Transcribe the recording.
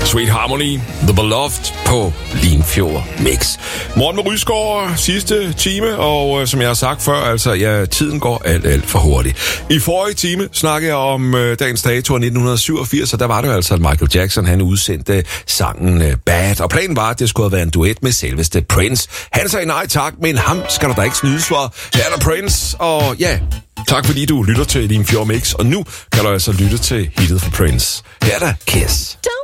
Sweet Harmony, The Beloved på Limfjord Mix. Morgen med Rysgaard, sidste time, og som jeg har sagt før, altså, ja, tiden går alt for hurtigt. I forrige time snakkede jeg om dagens dato 1987, og der var det jo altså, at Michael Jackson, han udsendte sangen Bad, og planen var, at det skulle have været en duet med selveste Prince. Han sagde nej tak, men ham skal der da ikke snydes for. Her er der Prince, og ja, tak fordi du lytter til Limfjord Mix, og nu kan du altså lytte til hittet for Prince. Her er der Kiss.